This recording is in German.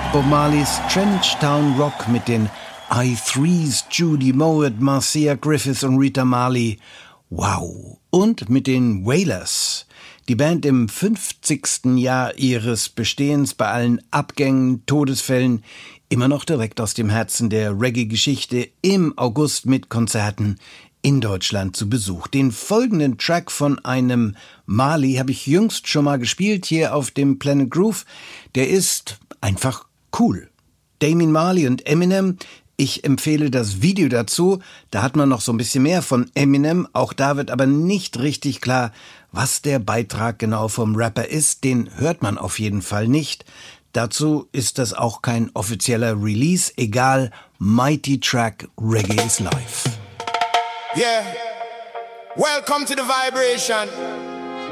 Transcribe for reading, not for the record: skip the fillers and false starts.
Bob Marleys Trench Town Rock mit den I-Threes, Judy Mowatt, Marcia Griffiths und Rita Marley. Wow. Und mit den Wailers. Die Band im 50. Jahr ihres Bestehens, bei allen Abgängen, Todesfällen, immer noch direkt aus dem Herzen der Reggae-Geschichte, im August mit Konzerten in Deutschland zu Besuch. Den folgenden Track von einem Marley habe ich jüngst schon mal gespielt hier auf dem Planet Groove. Der ist einfach cool. Damian Marley und Eminem. Ich empfehle das Video dazu. Da hat man noch so ein bisschen mehr von Eminem. Auch da wird aber nicht richtig klar, was der Beitrag genau vom Rapper ist. Den hört man auf jeden Fall nicht. Dazu ist das auch kein offizieller Release. Egal, Mighty Track, Reggae is Life. Yeah, welcome to the vibration.